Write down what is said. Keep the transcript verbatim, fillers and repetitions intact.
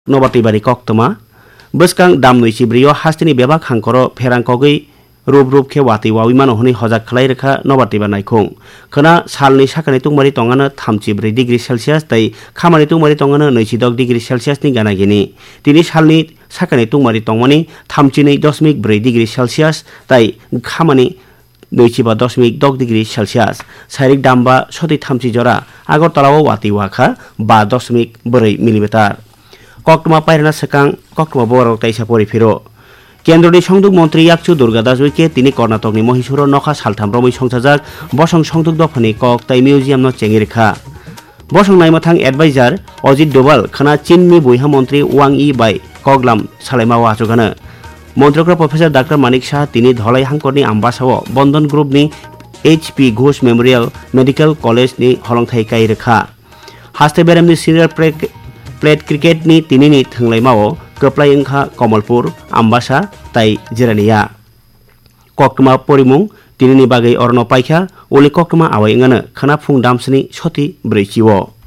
Nobatibari koktoma Buskang dam nuisi brio hastini bebak hangkoro ferangkogui rup rup ke wati wawi mano honi hojak khlai rekha nobatiba naikung khana salni sakani tungmari tongano thirty-three degree celsius tai khamani tungmari tongano ninety-six degree celsius ni gana gini tini salni sakani tungmari tongmani thirty-two point four degree celsius tai khamani ninety-five point six degree celsius sairik damba soti thamchi jora agortalawo wati wakha five point four millimeter koktoma pairana sakang koktoma borok taisa porifiro কেন্দ্রীয় সংযোগ মন্ত্রী ইয়াকচু দুর্গাদাস উইকে তিনি কর্ণাটকনি মহীশূর নখা সালথাম রমই সংসাজাক বসং সংযোগ দফানি cock তাই museum ন Changi রেখা বসং নাইমাথাং adviser Ajit Doval খানা চীননি বৈহা মন্ত্রী Wang E by কগলাম সালাইমাও আচগানো মন্ত্রকরা professor doctor মানিক শাহ তিনি ধলাই হাঙ্করনি আম্বাসাও বন্ধন গ্রুপনি এইচপি ঘোষ মেমোরিয়াল মেডিকেল কলেজনি হলংথাই কাই রেখা হাস্তে বেরামনি senior plate ক্রিকেটনি তিনিনি থংলাইমাও Keplai engkha Komalpur, Ambasa, tai Jirania. Koktoma porimung, tinini bagai orno paikha, uli koktoma awai ngana, kana phung damsani soti berichiwo.